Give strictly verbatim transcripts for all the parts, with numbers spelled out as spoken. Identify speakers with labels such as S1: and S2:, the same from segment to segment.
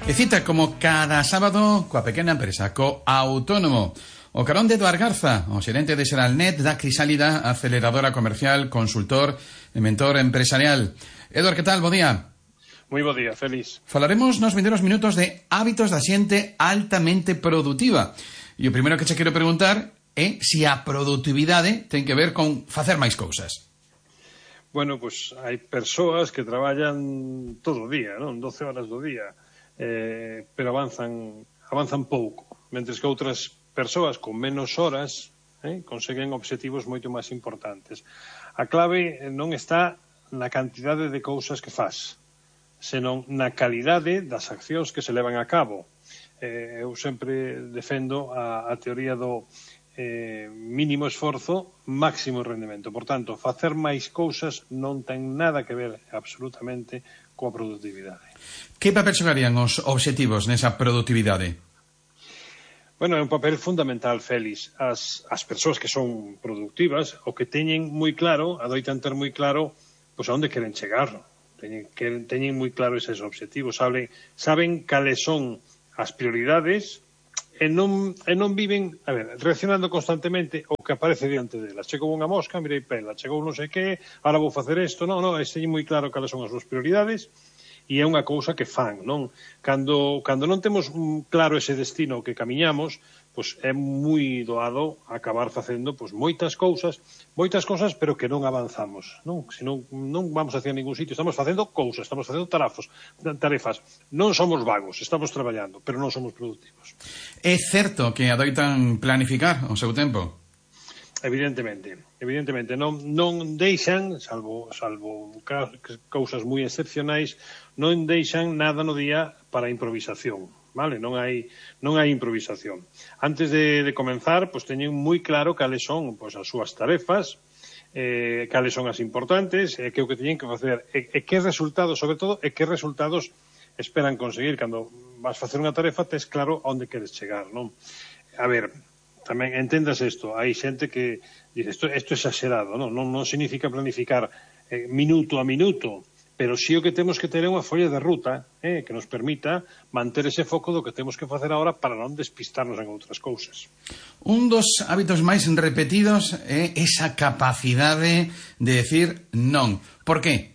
S1: E cita como cada sábado coa pequena empresa, co autónomo. O carón de Eduard Garza, o xerente de Seralnet, da crisálida aceleradora comercial, consultor e mentor empresarial. Eduard, que tal? Bo día.
S2: Moi bo día, feliz.
S1: Falaremos nos vindeiros minutos de hábitos da xente altamente produtiva. E o primeiro que che quero preguntar é se a produtividade ten que ver con facer máis cousas.
S2: Bueno, pois pues, hai persoas que traballan todo o día, non? doce horas do día. Eh, pero avanzan avanzan pouco, mentres que outras persoas con menos horas eh, conseguen obxectivos moito máis importantes. A clave non está na cantidade de cousas que faz, senón na calidade das accións que se levan a cabo. Eh, eu sempre defendo a, a teoría do eh, mínimo esforzo, máximo rendemento. Por tanto, facer máis cousas non ten nada que ver absolutamente coa produtividade.
S1: Que papel xogarían os obxectivos nesa produtividade?
S2: Bueno, é un papel fundamental, Félix. As, as persoas que son productivas, o que teñen moi claro, adoitan ter moi claro, pois a onde queren chegar. Teñen, que, teñen moi claro eses obxectivos. Saben, saben cales son as prioridades e non, e non viven, a ver, reaccionando constantemente o que aparece diante delas. Chegou unha mosca, mirei pela, chegou non sei que, ahora vou facer isto. Non, non, teñen moi claro cales son as súas prioridades. E é unha cousa que fan, non? Cando, cando non temos claro ese destino que camiñamos, pois é moi doado acabar facendo pois, moitas cousas, moitas cousas, pero que non avanzamos, non? Senón, non vamos hacia ningún sitio, estamos facendo cousas, estamos facendo tarafos, tarefas. Non somos vagos, estamos traballando, pero non somos productivos.
S1: É certo que adoitan planificar o seu tempo?
S2: Evidentemente, evidentemente non, non deixan, salvo, salvo cousas moi excepcionais, non deixan nada no día para improvisación, vale? Non hai, non hai improvisación. Antes de, de comenzar, pois teñen moi claro cales son pois, as súas tarefas, eh, cales son as importantes, e que o que teñen que facer, e, e que resultados, sobre todo, e que resultados esperan conseguir. Cando vas facer unha tarefa, tes claro onde queres chegar, non? A ver, tamén entendas isto, hai xente que dice, isto, isto é exagerado, non, non, non significa planificar eh, minuto a minuto, pero si o que temos que ter é unha folla de ruta eh, que nos permita manter ese foco do que temos que facer agora para non despistarnos en outras cousas.
S1: Un dos hábitos máis repetidos é esa capacidade de decir non. Por qué?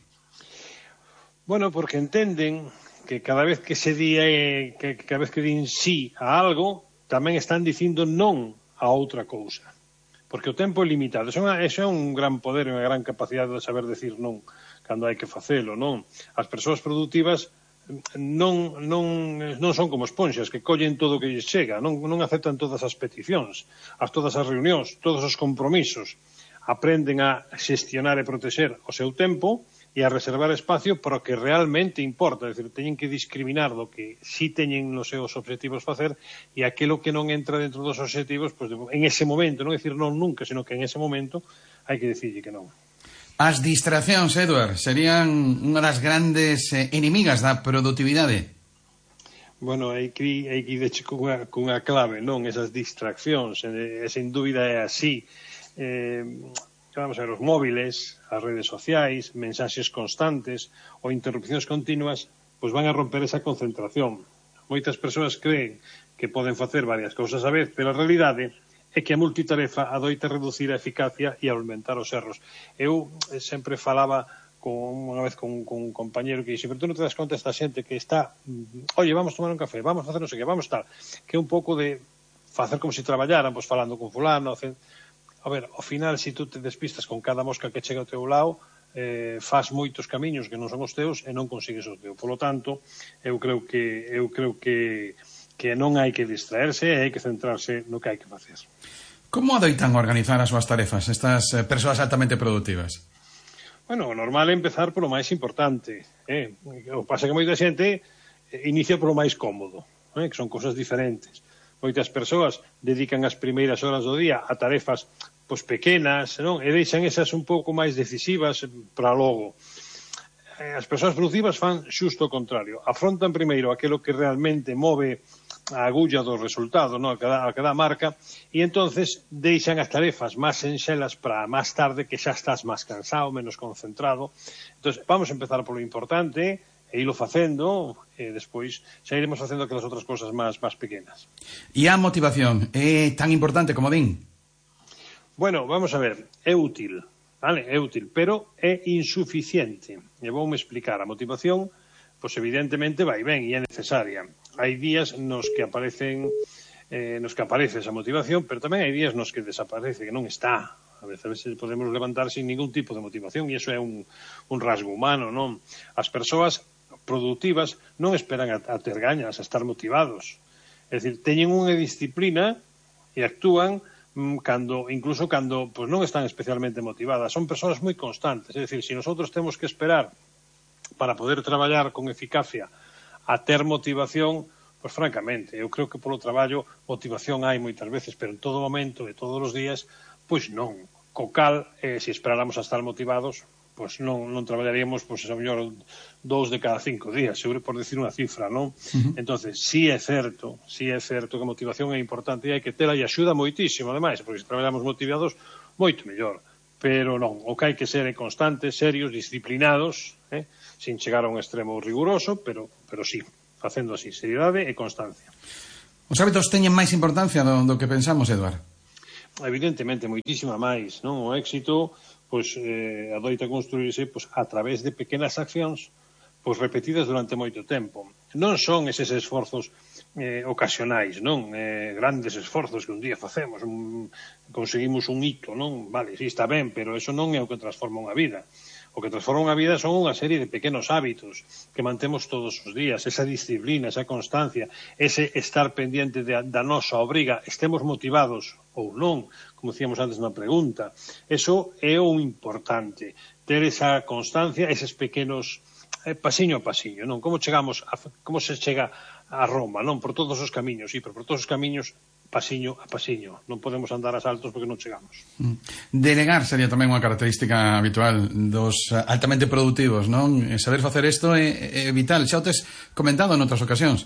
S2: Bueno, porque entenden que cada vez que se di, eh, que cada vez que din sí a algo, tamén están dicindo non a outra cousa. Porque o tempo é limitado. Eso é, eso é un gran poder e unha gran capacidade de saber decir non cando hai que facelo, non? As persoas productivas non, non, non son como esponxas que collen todo o que lles chega, non, non aceptan todas as peticións, as todas as reunións, todos os compromisos. Aprenden a xestionar e protexer o seu tempo e a reservar espacio para o que realmente importa. É dicir, teñen que discriminar do que si teñen nos seus obxectivos facer e aquilo que non entra dentro dos obxectivos, pues, en ese momento, non decir non nunca, sino que en ese momento hai que decirlle que non.
S1: As distraccións, Eduard, serían unha das grandes eh, inimigas da produtividade?
S2: Bueno, hai que, hai que ir cunha, cunha clave, non? Esas distraccións, e, e sen dúbida é así. Eh, vamos a ver, os móviles, as redes sociais, mensaxes constantes ou interrupcións continuas, pois van a romper esa concentración. Moitas persoas creen que poden facer varias cousas a vez, pero a realidade é que a multitarefa adoita reducir a eficacia e aumentar os erros. Eu sempre falaba con, unha vez con, con un compañero que dixe, pero tú non te das conta esta xente que está, oye, vamos tomar un café, vamos facer non sei que, vamos tal, que é un pouco de facer como se traballaran, pois falando con fulano, hacer... A ver, ao final, se si tú te despistas con cada mosca que chega ao teu lado, eh, faz moitos camiños que non son os teus e non consigues o teu. Polo tanto, eu creo que eu creo que, que non hai que distraerse e hai que centrarse no que hai que facer.
S1: Como adoitan organizar as súas tarefas, estas eh, persoas altamente productivas?
S2: Bueno, o normal é empezar polo máis importante. Eh? O pasa que moita xente inicia polo máis cómodo, eh? Que son cosas diferentes. Moitas persoas dedican as primeiras horas do día a tarefas pois pequenas, non? E deixan esas un pouco máis decisivas para logo. As persoas productivas fan xusto o contrario. Afrontan primeiro aquilo que realmente move a agulla do resultado, non? A cada, a cada marca, e entonces deixan as tarefas máis enxelas para máis tarde, que xa estás máis cansado, menos concentrado. Entón, vamos a empezar polo importante, e ilo facendo, e despois xa iremos facendo aquelas outras cosas máis máis pequenas.
S1: E a motivación é tan importante como din?
S2: Bueno, vamos a ver, é útil, vale? É útil, pero é insuficiente. E voume explicar, a motivación, pois evidentemente vai ben e é necesaria. Hai días nos que aparecen eh, nos que aparece esa motivación, pero tamén hai días nos que desaparece, que non está. A veces podemos levantar sin ningún tipo de motivación e iso é un, un rasgo humano, non? As persoas productivas non esperan a, a ter gañas, a estar motivados. É dicir, teñen unha disciplina e actúan mm, cando, incluso cando pues, non están especialmente motivadas. Son persoas moi constantes. É dicir, se nosotros temos que esperar para poder traballar con eficacia a ter motivación, pois francamente, eu creo que polo traballo motivación hai moitas veces, pero en todo momento e todos os días, pois non. Co cal, eh, se esperáramos a estar motivados, pois non, non traballaríamos, pois a mellor dous de cada cinco días, seguro por decir unha cifra, non? Uh-huh. Entonces, si é certo, si é certo que a motivación é importante e hai que tela e axuda moitísimo, ademais, porque se traballamos motivados, moito mellor. Pero non, o que hai que ser é constantes, serios, disciplinados, eh? Sin chegar a un extremo riguroso, pero, pero sí, facendo así, seriedade e constancia.
S1: Os hábitos teñen máis importancia do, do que pensamos, Eduard?
S2: Evidentemente, moitísima máis, non? O éxito, pois, eh, adoita construirse pois, a través de pequenas accións pois, repetidas durante moito tempo. Non son eses esforzos eh, ocasionais, non? Eh, grandes esforzos que un día facemos, un, conseguimos un hito, non? Vale, sí, está ben, pero eso non é o que transforma unha vida. O que transforma unha vida son unha serie de pequenos hábitos que mantemos todos os días, esa disciplina, esa constancia, ese estar pendiente de, da nosa obriga, estemos motivados ou non, como decíamos antes na pregunta. Eso é o importante, ter esa constancia, eses pequenos eh, pasiño a pasiño, non? Como chegamos, a, como se chega a Roma, non? Por todos os camiños, sí, pero por todos os camiños pasiño a pasiño. Non podemos andar a saltos porque non chegamos.
S1: Delegar sería tamén unha característica habitual dos altamente productivos, non? Saber facer isto é, é vital. Xa o tes comentado en outras ocasións.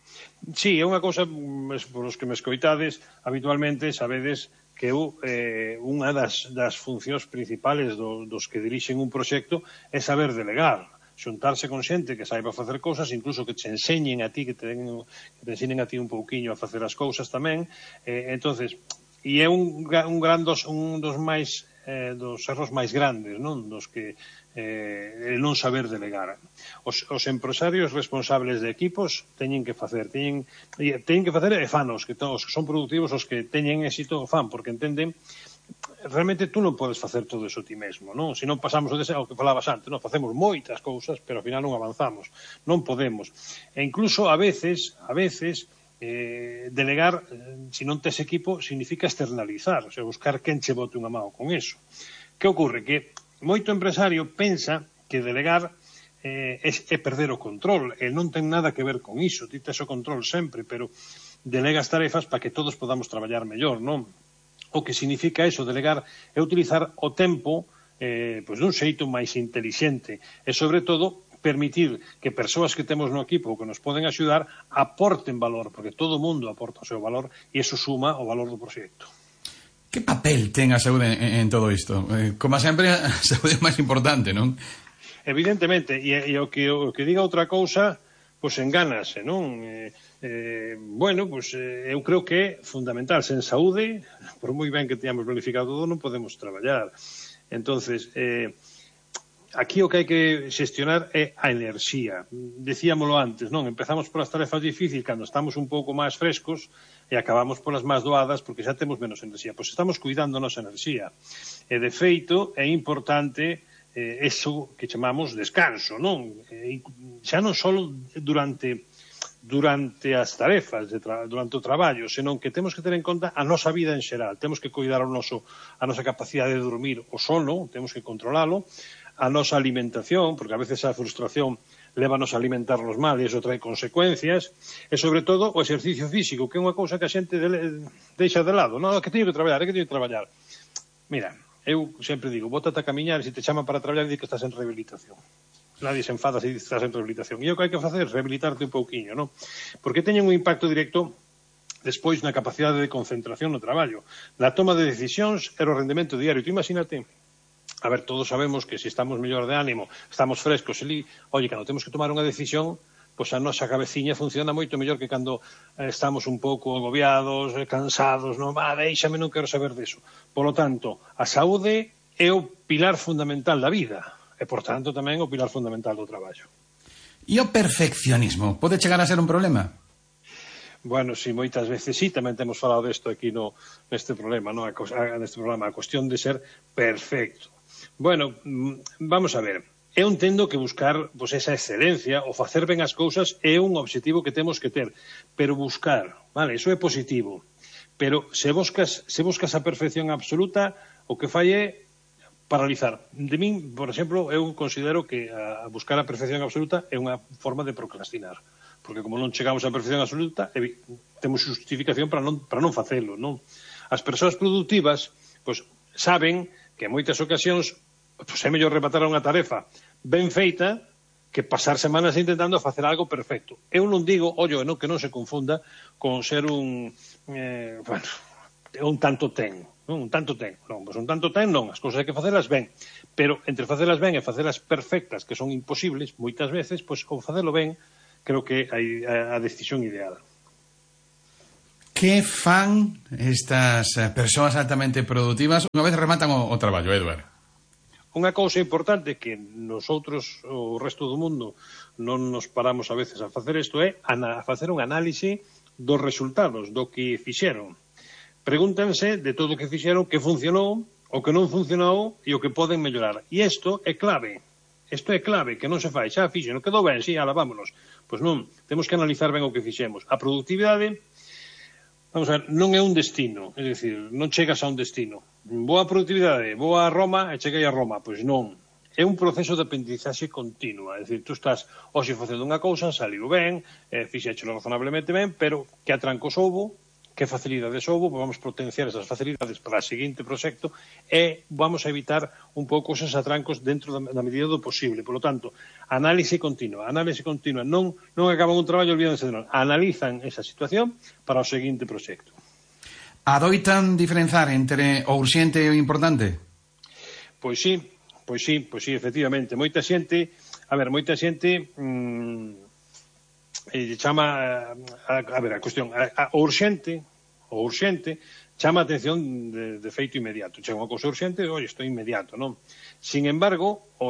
S2: Sí, é unha cousa, por os que me escoitades, habitualmente sabedes que eu, eh, unha das, das funcións principales do, dos que dirixen un proxecto é saber delegar. Xuntarse con xente que saiba facer cousas, incluso que te enseñen a ti, que te, den, que te enseñen a ti un pouquiño a facer as cousas tamén. Eh, entonces, e é un, un, gran dos, un dos máis eh, dos erros máis grandes, non? Dos que eh, non saber delegar. Os, os empresarios responsables de equipos teñen que facer, teñen, teñen que facer e fanos, que os que son productivos, os que teñen éxito fan, porque entenden realmente tú non podes facer todo eso ti mesmo, non? Se non pasamos o que falabas antes, non? Facemos moitas cousas, pero ao final non avanzamos. Non podemos. E incluso a veces, a veces, eh, delegar, eh, se non tes equipo, significa externalizar, o sea, buscar quen che bote unha mão con eso. Que ocorre? Que moito empresario pensa que delegar eh, é, é perder o control, e non ten nada que ver con iso, ti tes o control sempre, pero delegas tarefas para que todos podamos traballar mellor, non? O que significa eso, delegar, é utilizar o tempo eh, pois dun xeito máis intelixente e, sobre todo, permitir que persoas que temos no equipo que nos poden axudar aporten valor, porque todo o mundo aporta o seu valor e eso suma o valor do proxecto.
S1: Que papel ten a saúde en, en todo isto? Eh, como sempre, a saúde é máis importante, non?
S2: Evidentemente, e, e o, que, o que diga outra cousa, pois engánase, non? Eh, eh, bueno, pois eh, eu creo que é fundamental. Sen saúde, por moi ben que teñamos planificado todo, non podemos traballar. Entonces, eh, aquí o que hai que xestionar é a enerxía. Decíamolo antes, non? Empezamos polas tarefas difíciles cando estamos un pouco máis frescos e acabamos polas máis doadas porque xa temos menos enerxía. Pois estamos cuidando a nosa enerxía. E, de feito, é importante eh, eso que chamamos descanso, non? Eh, xa non só durante durante as tarefas, de tra durante o traballo, senón que temos que ter en conta a nosa vida en xeral. Temos que cuidar o noso, a nosa capacidade de dormir o sono, temos que controlalo, a nosa alimentación, porque a veces a frustración lévanos a alimentarnos mal e iso trae consecuencias, e sobre todo o exercicio físico, que é unha cousa que a xente de, deixa de lado. Non, que teño que traballar, é que teño que traballar. Mira, eu sempre digo, bótate a camiñar e se te chaman para traballar di que estás en rehabilitación. Nadie se enfada se estás en rehabilitación. E o que hai que facer é rehabilitarte un pouquiño, non? Porque teñen un impacto directo despois na capacidade de concentración no traballo, na toma de decisións e o rendemento diario. Tú imagínate a ver, todos sabemos que se estamos mellor de ánimo, estamos frescos, e, oye, cando temos que tomar unha decisión, pois a nosa cabeciña funciona moito mellor que cando eh, estamos un pouco agobiados, eh, cansados, non, ah, deixame, non quero saber disso. Por lo tanto, a saúde é o pilar fundamental da vida, e, por tanto, tamén o pilar fundamental do traballo.
S1: E o perfeccionismo pode chegar a ser un problema?
S2: Bueno, sí, moitas veces sí, tamén temos falado desto aquí no, neste problema, no? a, a, neste programa, a cuestión de ser perfecto. Bueno, vamos a ver, eu entendo que buscar pues, esa excelencia, o facer ben as cousas é un objetivo que temos que ter, pero buscar, vale, eso é positivo, pero se buscas, se buscas a perfección absoluta, o que fai é paralizar. De min, por exemplo, eu considero que a buscar a perfección absoluta é unha forma de procrastinar. Porque como non chegamos á perfección absoluta, temos justificación para non, para non facelo, non? As persoas productivas, pois, saben que en moitas ocasións pois, é mellor rematar unha tarefa ben feita que pasar semanas intentando facer algo perfecto. Eu non digo, ollo, non, que non se confunda con ser un, eh, bueno, un tanto ten, non? Un tanto ten, non, pois un tanto ten non, as cousas hai que facelas ben, pero entre facelas ben e facelas perfectas, que son imposibles, moitas veces, pois, ou facelo ben, creo que hai a decisión ideal.
S1: Que fan estas persoas altamente productivas unha vez rematan o, o traballo, Eduard?
S2: Unha cousa importante que nosotros, o resto do mundo, non nos paramos a veces a facer isto é a facer un análise dos resultados, do que fixeron. Pregúntanse de todo o que fixeron, que funcionou, o que non funcionou e o que poden mellorar. E isto é clave. Isto é clave, que non se fai, xa fixo, non quedou ben, sí, ala, vámonos. Pois non, temos que analizar ben o que fixemos. A productividade, vamos a ver, non é un destino, é dicir, non chegas a un destino. Boa productividade, boa a Roma e cheguei a Roma, pois non. É un proceso de aprendizaxe continua, é dicir, tú estás hoxe facendo unha cousa, saliu ben, eh, fixéchelo razonablemente ben, pero que atrancos houbo, que facilidades houbo, vamos potenciar esas facilidades para o seguinte proxecto e vamos a evitar un pouco esos atrancos dentro da, da medida do posible. Por lo tanto, análise continua, análise continua. Non, non acaban un traballo olvídense de non. Analizan esa situación para o seguinte proxecto.
S1: Adoitan diferenzar entre o urxente e o importante?
S2: Pois sí, pois sí, pois sí, efectivamente. Moita xente, a ver, moita xente... Mmm, e chama a, a ver, a cuestión a, a, o urxente o urxente chama a atención de, de feito inmediato, chega unha cousa urxente, oi, isto é inmediato, non? Sin embargo, o